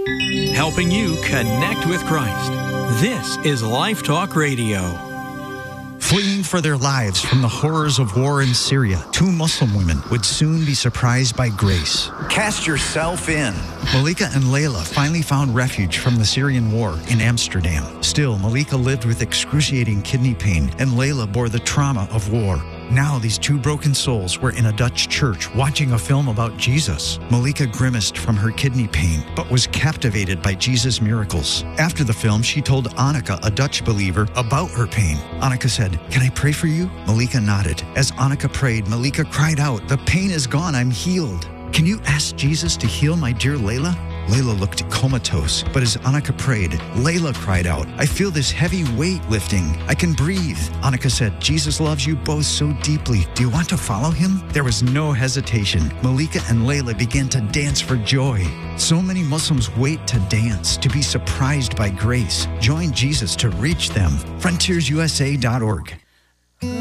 helping you connect with Christ. This is Life Talk Radio. Fleeing for their lives from the horrors of war in Syria, two Muslim women would soon be surprised by grace. Cast yourself in. Malika and Layla finally found refuge from the Syrian war in Amsterdam. Still, Malika lived with excruciating kidney pain, and Layla bore the trauma of war. Now these two broken souls were in a Dutch church watching a film about Jesus. Malika grimaced from her kidney pain, but was captivated by Jesus' miracles. After the film, she told Annika, a Dutch believer, about her pain. Annika said, "Can I pray for you?" Malika nodded. As Annika prayed, Malika cried out, "The pain is gone, I'm healed. Can you ask Jesus to heal my dear Layla?" Layla looked comatose, but as Annika prayed, Layla cried out, "I feel this heavy weight lifting. I can breathe." Annika said, "Jesus loves you both so deeply. Do you want to follow him?" There was no hesitation. Malika and Layla began to dance for joy. So many Muslims wait to dance, to be surprised by grace. Join Jesus to reach them. FrontiersUSA.org.